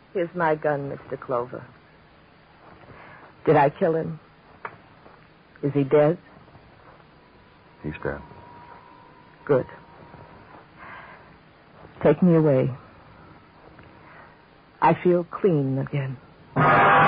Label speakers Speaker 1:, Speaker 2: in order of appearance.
Speaker 1: Here's my gun, Mr. Clover. Did I kill him? Is he dead?
Speaker 2: He's dead.
Speaker 1: Good. Take me away. I feel clean again.